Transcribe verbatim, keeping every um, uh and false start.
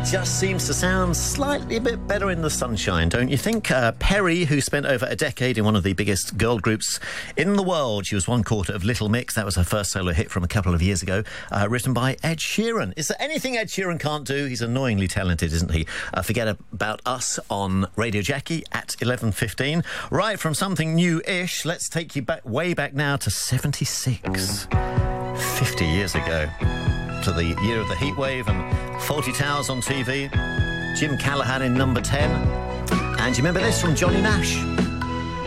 just seems to sound slightly a bit better in the sunshine, don't you think? Uh, Perry, who spent over a decade in one of the biggest girl groups in the world. She was one quarter of Little Mix. That was her first solo hit from a couple of years ago, uh, written by Ed Sheeran. Is there anything Ed Sheeran can't do? He's annoyingly talented, isn't he? Uh, forget about us on Radio Jackie at eleven fifteen. Right, from something new-ish, let's take you back way back now to seventy-six. fifty years ago. To the year of the heatwave and Fawlty Towers on T V. Jim Callaghan in number ten. And you remember this from Johnny Nash?